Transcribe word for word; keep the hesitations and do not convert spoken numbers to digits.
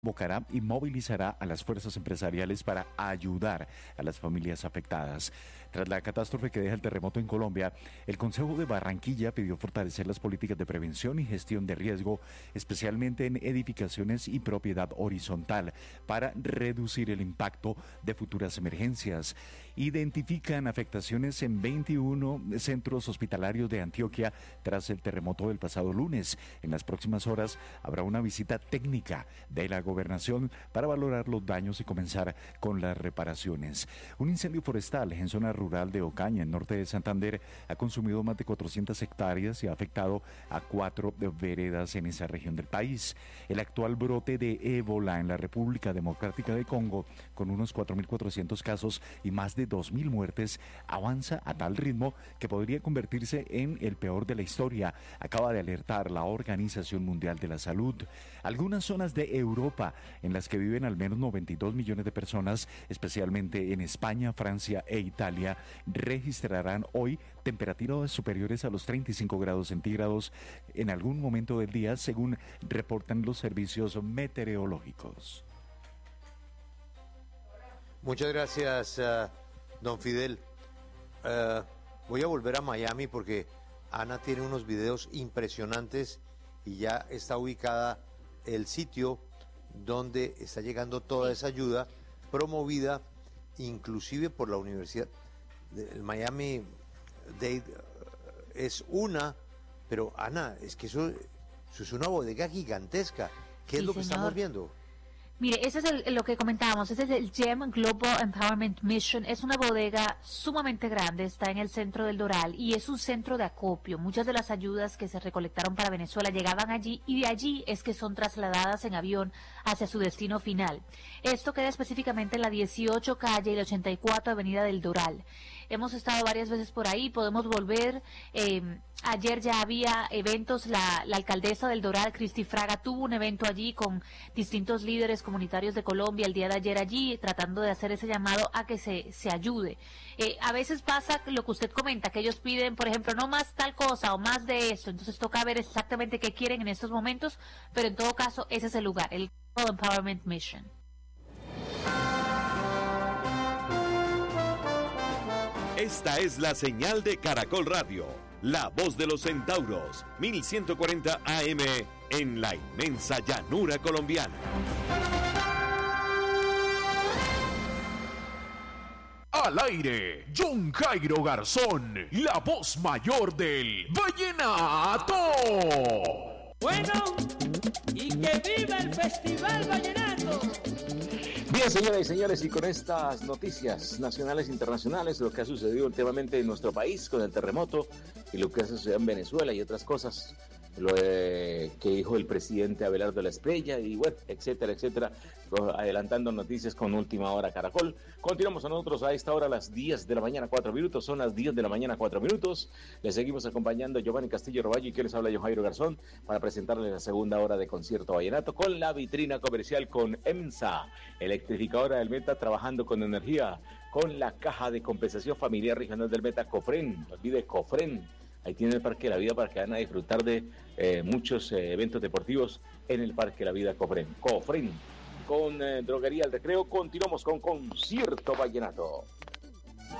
convocará y movilizará a las fuerzas empresariales para ayudar a las familias afectadas. Tras la catástrofe que deja el terremoto en Colombia, el Consejo de Barranquilla pidió fortalecer las políticas de prevención y gestión de riesgo, especialmente en edificaciones y propiedad horizontal, para reducir el impacto de futuras emergencias. Identifican afectaciones en veintiuno centros hospitalarios de Antioquia tras el terremoto del pasado lunes. En las próximas horas habrá una visita técnica de la gobernación para valorar los daños y comenzar con las reparaciones. Un incendio forestal en zona rural de Ocaña, en norte de Santander, ha consumido más de cuatrocientas hectáreas y ha afectado a cuatro veredas en esa región del país. El actual brote de ébola en la República Democrática de Congo, con unos cuatro mil cuatrocientos casos y más de dos mil muertes, avanza a tal ritmo que podría convertirse en el peor de la historia, acaba de alertar la Organización Mundial de la Salud. Algunas zonas de Europa, en las que viven al menos noventa y dos millones de personas, especialmente en España, Francia e Italia, registrarán hoy temperaturas superiores a los treinta y cinco grados centígrados en algún momento del día, según reportan los servicios meteorológicos. Muchas gracias, uh, don Fidel. Uh, voy a volver a Miami porque Ana tiene unos videos impresionantes y ya está ubicada el sitio donde está llegando toda esa ayuda promovida inclusive por la Universidad. El Miami Dade es una, pero Ana, es que eso, eso es una bodega gigantesca. ¿Qué es Sí, lo que señor. estamos viendo? Mire, ese es el, lo que comentábamos, ese es el G E M Global Empowerment Mission, es una bodega sumamente grande, está en el centro del Doral y es un centro de acopio. Muchas de las ayudas que se recolectaron para Venezuela llegaban allí y de allí es que son trasladadas en avión hacia su destino final. Esto queda específicamente en la dieciocho calle y la ochenta y cuatro avenida del Doral. Hemos estado varias veces por ahí, podemos volver. Eh, ayer ya había eventos, la, la alcaldesa del Doral, Cristi Fraga, tuvo un evento allí con distintos líderes comunitarios de Colombia el día de ayer allí, tratando de hacer ese llamado a que se, se ayude. Eh, a veces pasa lo que usted comenta, que ellos piden, por ejemplo, no más tal cosa o más de esto, entonces toca ver exactamente qué quieren en estos momentos, pero en todo caso ese es el lugar, el Global Empowerment Mission. Esta es la señal de Caracol Radio, la voz de los centauros, mil ciento cuarenta A M en la inmensa llanura colombiana. Al aire, John Jairo Garzón, la voz mayor del vallenato. Bueno, y que viva el Festival Vallenato. Bien, señoras y señores, y con estas noticias nacionales e internacionales, lo que ha sucedido últimamente en nuestro país con el terremoto y lo que ha sucedido en Venezuela y otras cosas, lo eh, que dijo el presidente Abelardo La Espriella y bueno, etcétera, etcétera, adelantando noticias con Última Hora Caracol. Continuamos a nosotros a esta hora a las diez de la mañana, cuatro minutos, son las diez de la mañana, cuatro minutos. Les seguimos acompañando a Giovanni Castillo Roballo y que les habla John Jairo Garzón para presentarles la segunda hora de Concierto Vallenato con la vitrina comercial con EMSA, electrificadora del Meta, trabajando con energía, con la caja de compensación familiar regional del Meta, Cofren, no olvide Cofren. Ahí tiene el Parque de la Vida para que van a disfrutar de eh, muchos eh, eventos deportivos en el Parque de la Vida Cofren. Cofren, con eh, Droguería El Recreo, continuamos con Concierto Vallenato.